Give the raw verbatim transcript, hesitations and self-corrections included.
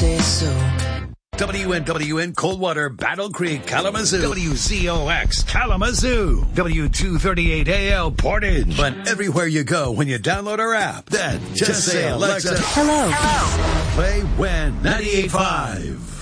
say so. W N W N Coldwater, Battle Creek, Kalamazoo. W Z O X, Kalamazoo. W two thirty-eight A L, Portage. But everywhere you go when you download our app, then just, just say, Alexa, hello. Hello. Play W E N ninety-eight point five.